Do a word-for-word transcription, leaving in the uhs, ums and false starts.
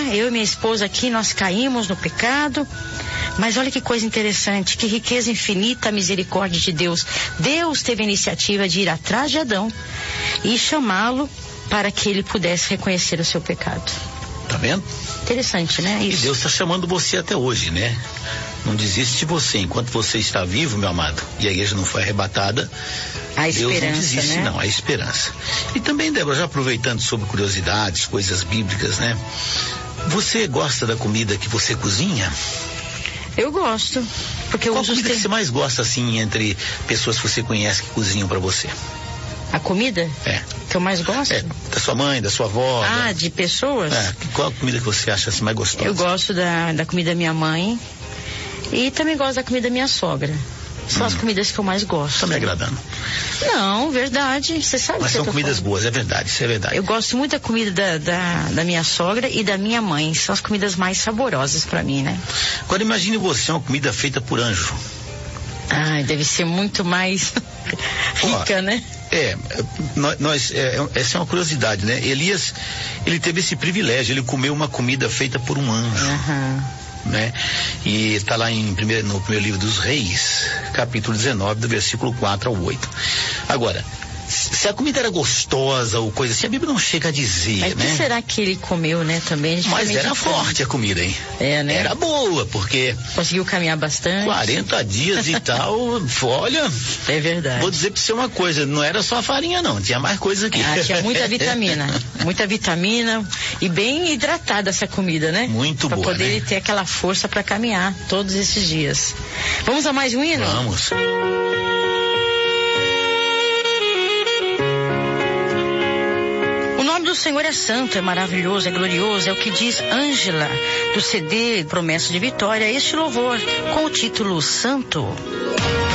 né? Eu e minha esposa aqui, nós caímos no pecado. Mas olha que coisa interessante, que riqueza infinita a misericórdia de Deus. Deus teve a iniciativa de ir atrás de Adão e chamá-lo para que ele pudesse reconhecer o seu pecado. Tá vendo? Interessante, né? Isso. E Deus está chamando você até hoje, né? Não desiste de você. Enquanto você está vivo, meu amado, e a igreja não foi arrebatada, a Deus esperança, não desiste, né? não. A esperança. E também, Débora, já aproveitando sobre curiosidades, coisas bíblicas, né? Você gosta da comida que você cozinha? Eu gosto, porque eu Qual uso comida os que você mais gosta, assim, entre pessoas que você conhece que cozinham pra você? A comida? É. Que eu mais gosto? É, da sua mãe, da sua avó. Ah, da... de pessoas? É, qual a comida que você acha assim mais gostosa? Eu gosto da, da comida da minha mãe e também gosto da comida da minha sogra. São hum. as comidas que eu mais gosto. Tá me agradando. Não, verdade. Você sabe Mas que são eu tô comidas falando. boas, é verdade, isso é verdade. Eu gosto muito da comida da, da, da minha sogra e da minha mãe. São as comidas mais saborosas pra mim, né? Agora imagine você, uma comida feita por anjo. Ai, deve ser muito mais rica, Ó, né? É, nós, é, essa é uma curiosidade, né? Elias, ele teve esse privilégio, ele comeu uma comida feita por um anjo. Uhum. Né? E está lá em primeiro, no primeiro livro dos Reis, capítulo dezenove, do versículo quatro ao oito. Agora, se a comida era gostosa ou coisa assim, a Bíblia não chega a dizer, Mas o né? que será que ele comeu, né, também? Mas era forte a comida, hein? É, né? Era boa, porque... Conseguiu caminhar bastante. quarenta dias e tal, olha... É verdade. Vou dizer pra você uma coisa, não era só a farinha não, tinha mais coisa aqui. Ah, tinha muita vitamina, muita vitamina e bem hidratada essa comida, né? Muito pra boa, Pra poder né? ter aquela força para caminhar todos esses dias. Vamos a mais um hino? Vamos. O nome do Senhor é santo, é maravilhoso, é glorioso, é o que diz Ângela, do C D Promessa de Vitória, este louvor, com o título Santo.